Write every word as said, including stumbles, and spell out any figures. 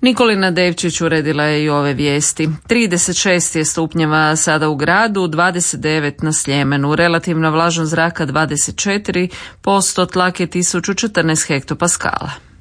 Nikolina Devčić uredila je i ove vijesti. trideset šest je stupnjeva sada u gradu, dvadeset devet na Sljemenu. Relativna vlažnost zraka dvadeset četiri posto, tlak je tisuću četrnaest hektopaskala.